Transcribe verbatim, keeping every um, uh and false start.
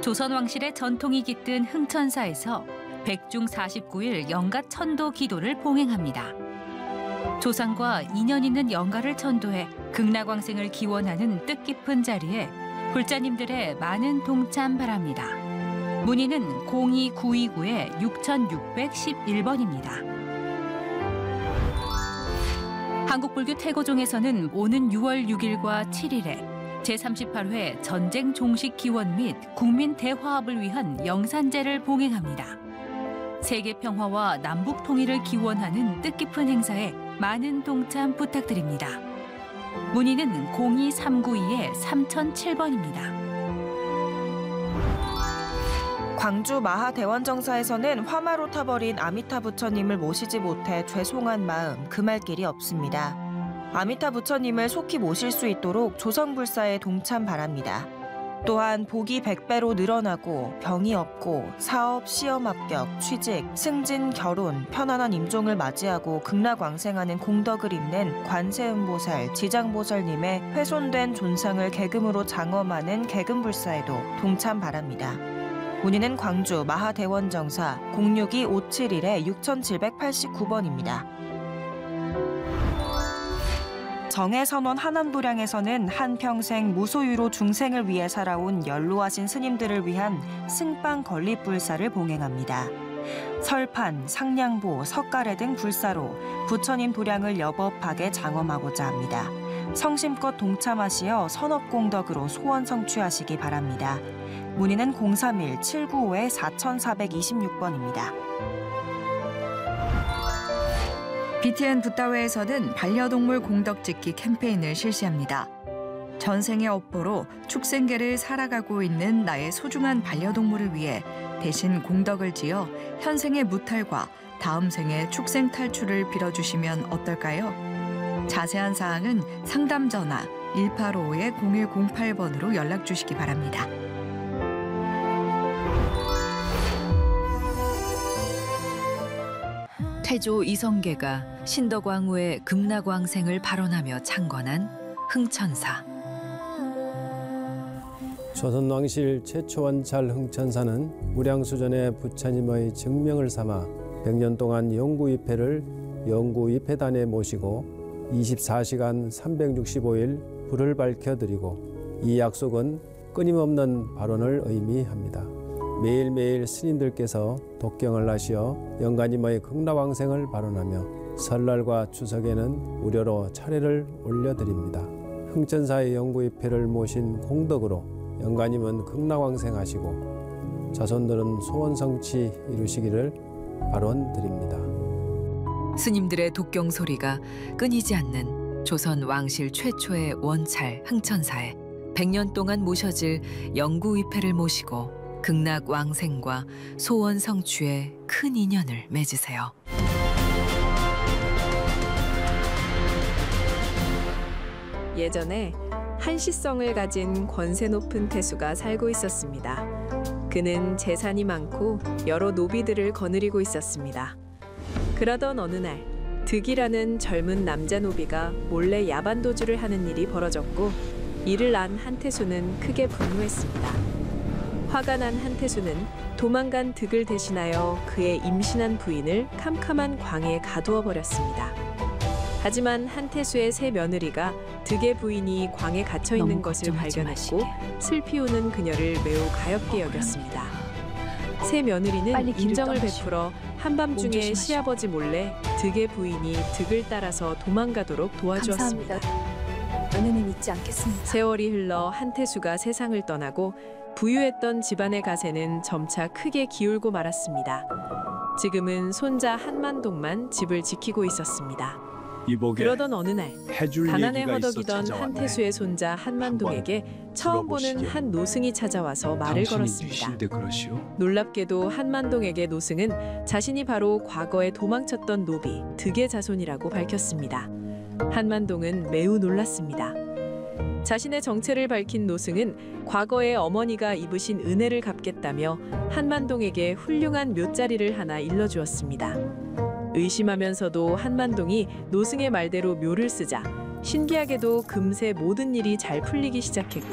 조선 왕실의 전통이 깃든 흥천사에서 백중 사십구일 영가 천도 기도를 봉행합니다. 조상과 인연 있는 영가를 천도해 극락왕생을 기원하는 뜻깊은 자리에 불자님들의 많은 동참 바랍니다. 문의는 공이 구이구 육육일일 번입니다. 한국불교 태고종에서는 오는 유월 육일과 칠일에 제삼십팔 회 전쟁 종식 기원 및 국민 대화합을 위한 영산제를 봉행합니다. 세계 평화와 남북 통일을 기원하는 뜻깊은 행사에 많은 동참 부탁드립니다. 문의는 공이 삼구이 삼공공칠 번입니다. 광주 마하대원정사에서는 화마로 타버린 아미타 부처님을 모시지 못해 죄송한 마음 금할 길이 없습니다. 아미타 부처님을 속히 모실 수 있도록 조선불사에 동참 바랍니다. 또한 복이 백 배로 늘어나고 병이 없고 사업, 시험 합격, 취직, 승진, 결혼, 편안한 임종을 맞이하고 극락왕생하는 공덕을 잇는 관세음보살, 지장보살님의 훼손된 존상을 계금으로 장엄하는 계금불사에도 동참 바랍니다. 문의는 광주 마하대원정사 공육이 오칠일 육칠팔구 번입니다. 정해선원 하남도량에서는 한평생 무소유로 중생을 위해 살아온 연로하신 스님들을 위한 승빵 건립불사를 봉행합니다. 설판, 상냥보, 석가래 등 불사로 부처님 도량을 여법하게 장엄하고자 합니다. 성심껏 동참하시어 선업공덕으로 소원 성취하시기 바랍니다. 문의는 공삼일 칠구오 사사이육 번입니다. 비티엔 붓다웨에서는 반려동물 공덕짓기 캠페인을 실시합니다. 전생의 업보로 축생계를 살아가고 있는 나의 소중한 반려동물을 위해 대신 공덕을 지어 현생의 무탈과 다음 생의 축생 탈출을 빌어주시면 어떨까요? 자세한 사항은 상담 전화 일팔오오 공일공팔 번으로 연락 주시기 바랍니다. 태조 이성계가 신덕왕후의 극락왕생을 발언하며 창건한 흥천사. 조선왕실 최초원찰 흥천사는 무량수전의 부처님의 증명을 삼아 백 년 동안 영구위패를 영구위패단에 모시고 이십사 시간 삼백육십오 일 불을 밝혀드리고 이 약속은 끊임없는 발언을 의미합니다. 매일매일 스님들께서 독경을 하시어 영가님의 극락왕생을 발언하며 설날과 추석에는 무료로 차례를 올려드립니다. 흥천사의 영구위패를 모신 공덕으로 영가님은 극락왕생하시고 자손들은 소원성취 이루시기를 발언드립니다. 스님들의 독경 소리가 끊이지 않는 조선 왕실 최초의 원찰 흥천사에 백 년 동안 모셔질 영구위패를 모시고 극락 왕생과 소원 성취에 큰 인연을 맺으세요. 예전에 한시성을 가진 권세 높은 태수가 살고 있었습니다. 그는 재산이 많고 여러 노비들을 거느리고 있었습니다. 그러던 어느 날 득이라는 젊은 남자 노비가 몰래 야반도주를 하는 일이 벌어졌고 이를 안 한태수는 크게 분노했습니다. 화가 난 한태수는 도망간 득을 대신하여 그의 임신한 부인을 캄캄한 광에 가두어 버렸습니다. 하지만 한태수의 새 며느리가 득의 부인이 광에 갇혀 있는 것을 발견했고 슬피 우는 그녀를 매우 가엾게 여겼습니다. 새 며느리는 인정을 베풀어 한밤중에 시아버지 몰래 득의 부인이 득을 따라서 도망가도록 도와주었습니다. 연애는 잊지 않겠습니다. 세월이 흘러 한태수가 세상을 떠나고 부유했던 집안의 가세는 점차 크게 기울고 말았습니다. 지금은 손자 한만동만 집을 지키고 있었습니다. 그러던 어느 날 가난에 허덕이던 한태수의 손자 한만동에게 처음 보는 한 노승이 찾아와서 말을 걸었습니다. 놀랍게도 한만동에게 노승은 자신이 바로 과거에 도망쳤던 노비 득의 자손이라고 밝혔습니다. 한만동은 매우 놀랐습니다. 자신의 정체를 밝힌 노승은 과거에 어머니가 입으신 은혜를 갚겠다며 한만동에게 훌륭한 묘자리를 하나 일러주었습니다. 의심하면서도 한만동이 노승의 말대로 묘를 쓰자 신기하게도 금세 모든 일이 잘 풀리기 시작했고